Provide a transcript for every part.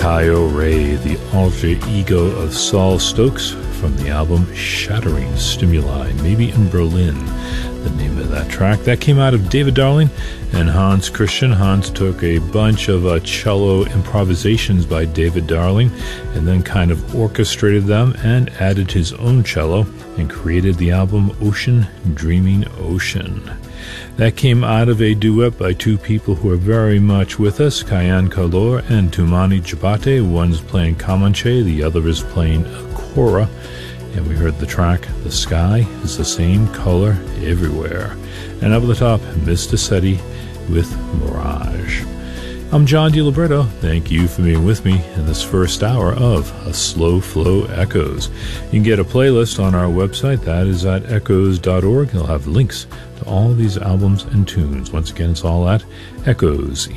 Kyle Ray, the alter ego of Saul Stokes, from the album Shattering Stimuli, maybe in Berlin, the name of that track. That came out of David Darling and Hans Christian. Hans took a bunch of cello improvisations by David Darling and then kind of orchestrated them and added his own cello and created the album Ocean Dreaming Ocean. That came out of a duet by two people who are very much with us, Kayan Kalor and Tumani Jabate. One's playing Kamanche, the other is playing Kora. And we heard the track, The Sky is the Same Color Everywhere. And up at the top, Mr. Seti with Mirage. I'm John DiLiberto. Thank you for being with me in this first hour of A Slow Flow Echoes. You can get a playlist on our website. That is at echoes.org. It'll have links to all these albums and tunes. Once again, it's all at echoes,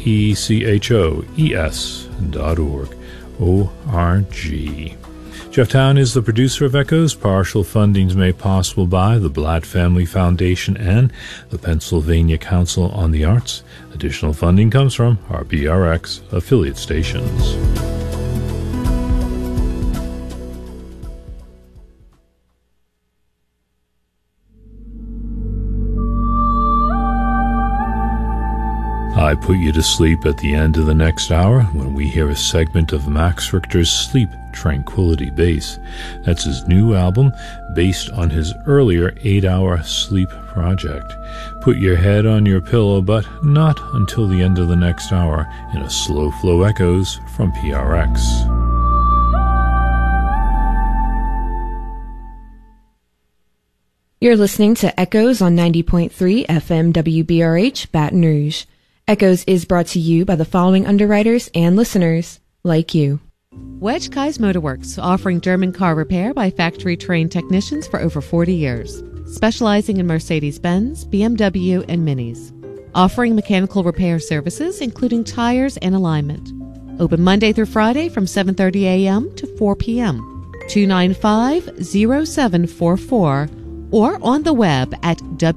echoes.org. O-R-G. Jeff Town is the producer of Echoes. Partial funding is made possible by the Blatt Family Foundation and the Pennsylvania Council on the Arts. Additional funding comes from our BRX affiliate stations. I put you to sleep at the end of the next hour when we hear a segment of Max Richter's Sleep Tranquility Bass. That's his new album based on his earlier 8-hour sleep project. Put your head on your pillow, but not until the end of the next hour in a Slow Flow Echoes from PRX. You're listening to Echoes on 90.3 FM WBRH Baton Rouge. Echoes is brought to you by the following underwriters and listeners, like you. Wedge Kai's Motorworks, offering German car repair by factory-trained technicians for over 40 years. Specializing in Mercedes-Benz, BMW, and Minis. Offering mechanical repair services, including tires and alignment. Open Monday through Friday from 7:30 a.m. to 4 p.m. 295-0744 or on the web at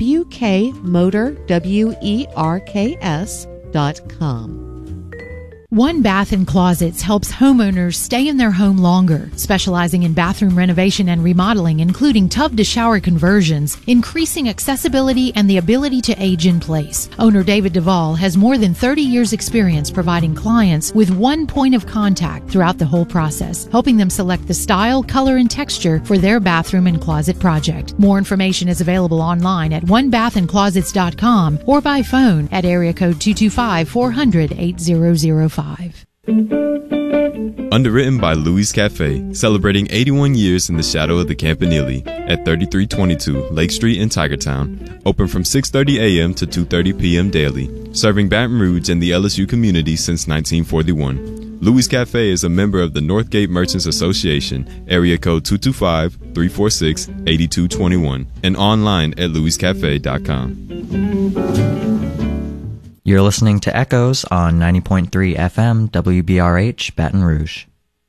wkmotorwerks.com. One Bath & Closets helps homeowners stay in their home longer, specializing in bathroom renovation and remodeling, including tub-to-shower conversions, increasing accessibility and the ability to age in place. Owner David Duvall has more than 30 years' experience providing clients with one point of contact throughout the whole process, helping them select the style, color, and texture for their bathroom and closet project. More information is available online at onebathandclosets.com or by phone at area code 225-400-8005. Underwritten by Louis Cafe, celebrating 81 years in the shadow of the Campanile at 3322 Lake Street in Tigertown. Open from 6:30 a.m. to 2:30 p.m. daily, serving Baton Rouge and the LSU community since 1941. Louis Cafe is a member of the Northgate Merchants Association, area code 225-346-8221, and online at louiscafe.com. You're listening to Echoes on 90.3 FM WBRH Baton Rouge.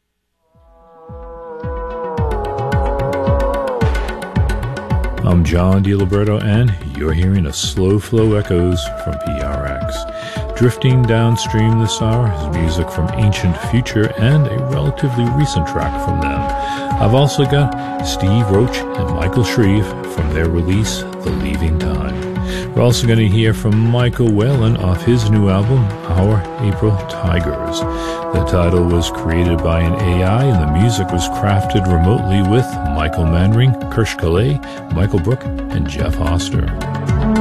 I'm John DiLiberto, and you're hearing a Slow Flow Echoes from PRX. Drifting downstream this hour is music from Ancient Future and a relatively recent track from them. I've also got Steve Roach and Michael Shreve from their release, The Leaving Time. We're also going to hear from Michael Whalen off his new album, Our April Tigers. The title was created by an AI, and the music was crafted remotely with Michael Manring, Kirsch Calais, Michael Brook, and Jeff Oster.